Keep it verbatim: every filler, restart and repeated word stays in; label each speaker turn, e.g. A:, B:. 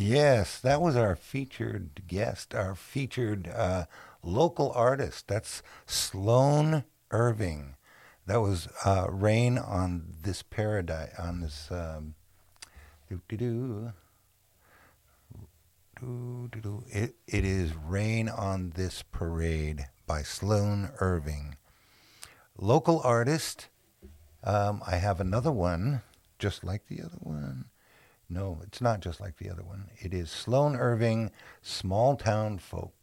A: Yes, that was our featured guest, our featured uh, local artist. That's Sloan Irving. That was uh, Rain on This Paradise, on this. Um, doo-doo-doo, doo-doo-doo. It, it is Rain on This Parade by Sloan Irving. Local artist. Um, I have another one, just like the other one. No, it's not just like the other one. It is Sloan Irving, Small Town Folk.